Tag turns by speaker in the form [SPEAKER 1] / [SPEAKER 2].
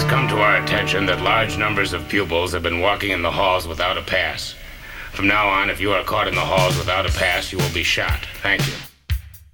[SPEAKER 1] come to our attention that large numbers of pupils have been walking in the halls without a pass. From now on, if you are caught in the halls without a pass, you will be shot. Thank you.